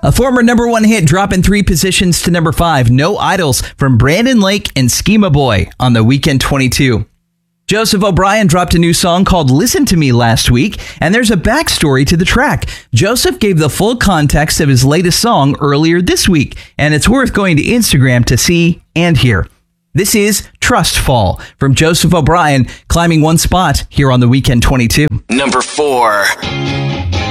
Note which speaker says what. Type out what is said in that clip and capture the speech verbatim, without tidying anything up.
Speaker 1: A former number one hit dropping three positions to number five. No Idols from Brandon Lake and Schema Boy on the Weekend twenty-two. Joseph O'Brien dropped a new song called Listen to Me last week, and there's a backstory to the track. Joseph gave the full context of his latest song earlier this week, and it's worth going to Instagram to see and hear. This is Trust Fall from Joseph O'Brien, climbing one spot here on the Weekend twenty-two.
Speaker 2: Number four.